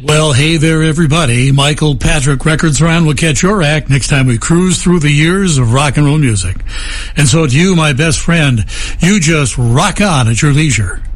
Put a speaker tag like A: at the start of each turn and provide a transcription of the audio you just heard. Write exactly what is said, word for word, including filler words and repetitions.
A: Well, hey there, everybody. Michael Patrick Records Round will catch your act next time we cruise through the years of rock and roll music. And so to you, my best friend, you just rock on at your leisure.